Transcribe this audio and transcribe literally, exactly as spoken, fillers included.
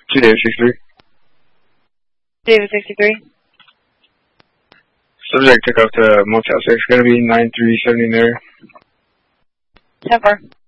Two David sixty-three. David sixty-three. Subject took off to Motel six. Gonna be nine three seventy there. ten four.